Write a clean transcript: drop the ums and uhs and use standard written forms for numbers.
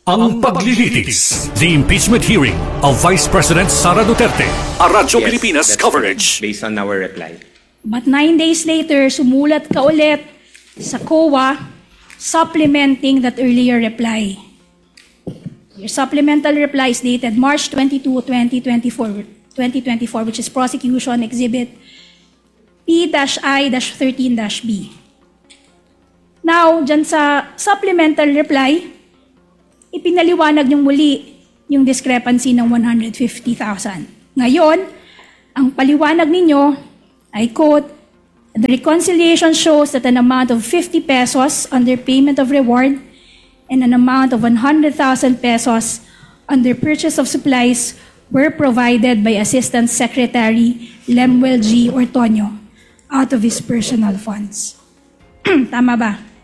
Ang paglilitis, the impeachment hearing of Vice President Sara Duterte, a Radyo Pilipinas that's coverage. based on our reply. But 9 days later, sumulat ka ulit sa COA supplementing that earlier reply. Your supplemental reply is dated March 22, 2024, which is Prosecution Exhibit P-I-13-B. Now, dyan sa supplemental reply, ipinaliwanag niyong muli yung discrepancy ng 150,000. Ngayon, ang paliwanag ninyo, I quote, "The reconciliation shows that an amount of 50 pesos under payment of reward and an amount of 100,000 pesos under purchase of supplies were provided by Assistant Secretary Lemuel G. Ortonio out of his personal funds." Tama ba?